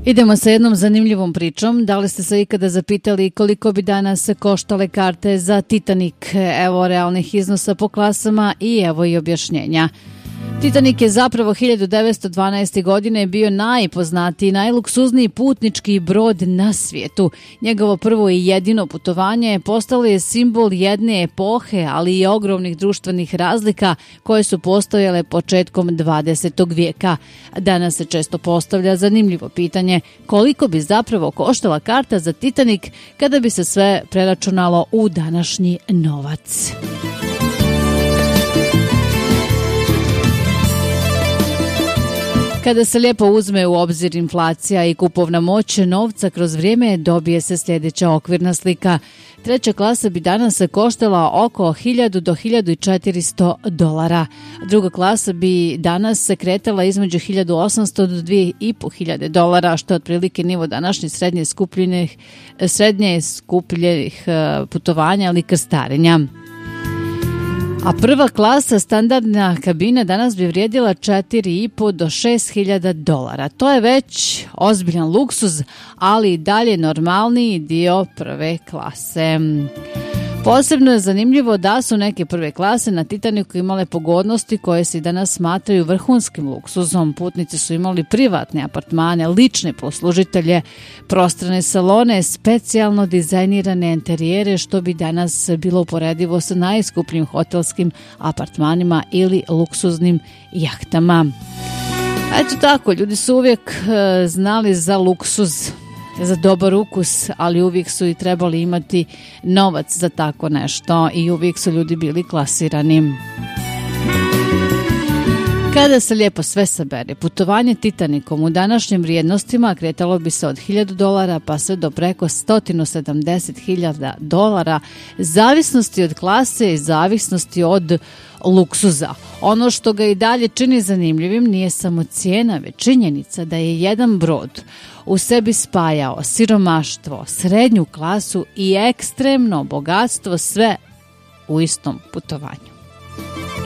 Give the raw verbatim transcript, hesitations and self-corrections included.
Idemo sa jednom zanimljivom pričom. Da li ste se ikada zapitali koliko bi danas koštale karte za Titanic? Evo realnih iznosa po klasama i evo i objašnjenja. Titanic je zapravo hiljadu devetsto dvanaeste. godine bio najpoznatiji, najluksuzniji putnički brod na svijetu. Njegovo prvo i jedino putovanje postalo je simbol jedne epohe, ali i ogromnih društvenih razlika koje su postojale početkom dvadesetog vijeka. Danas se često postavlja zanimljivo pitanje koliko bi zapravo koštala karta za Titanic kada bi se sve preračunalo u današnji novac. Kada se lijepo uzme u obzir inflacija i kupovna moć novca kroz vrijeme, dobije se sljedeća okvirna slika. Treća klasa bi danas koštala oko hiljadu do hiljadu četiristo dolara. Druga klasa bi danas se kretala između hiljadu osamsto do dvije i po hiljade dolara, što je otprilike nivo današnjih srednje skupljenih, srednje skupljenih putovanja ili krstarenja. A prva klasa, standardna kabina, danas bi vrijedila četiri i po do šest hiljada dolara. To je već ozbiljan luksuz, ali i dalje normalniji dio prve klase. Posebno je zanimljivo da su neke prve klase na Titanicu imale pogodnosti koje se danas smatraju vrhunskim luksuzom. Putnici su imali privatne apartmane, lične poslužitelje, prostrane salone, specijalno dizajnirane interijere, što bi danas bilo uporedivo sa najskupljim hotelskim apartmanima ili luksuznim jahtama. Eto tako, ljudi su uvijek e, znali za luksuz, za dobar ukus, ali uvijek su i trebali imati novac za tako nešto i uvijek su ljudi bili klasirani. Kada se lijepo sve sabere, putovanje Titanicom u današnjim vrijednostima kretalo bi se od hiljadu dolara pa sve do preko sto sedamdeset hiljada dolara, zavisnosti od klase i zavisnosti od luksuza. Ono što ga i dalje čini zanimljivim nije samo cijena, već činjenica da je jedan brod u sebi spajao siromaštvo, srednju klasu i ekstremno bogatstvo, sve u istom putovanju.